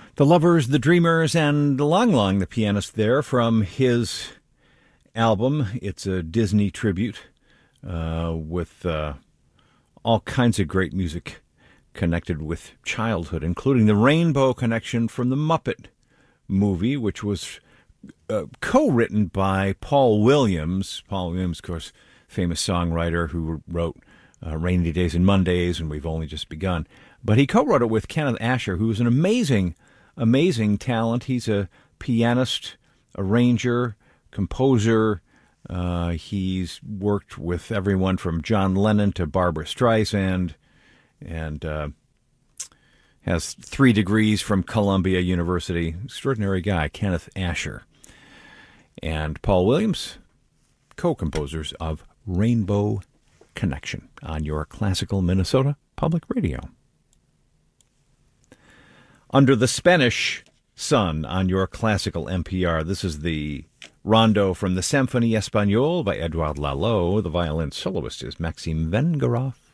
The Lovers, the Dreamers, and Lang Lang, the pianist there, from his album. It's a Disney tribute with all kinds of great music connected with childhood, including the Rainbow Connection from the Muppet movie, which was co-written by Paul Williams. Paul Williams, of course, famous songwriter who wrote Rainy Days and Mondays and We've Only Just Begun. But he co-wrote it with Kenneth Asher, who is an amazing talent. He's a pianist, arranger, composer. He's worked with everyone from John Lennon to Barbra Streisand, and has 3 degrees from Columbia University. Extraordinary guy, Kenneth Asher. And Paul Williams, co-composers of Rainbow Connection on your classical Minnesota Public Radio. Under the Spanish Sun on your classical NPR. This is the rondo from the Symphonie Espagnole by Edouard Lalo. The violin soloist is Maxime Vengerov.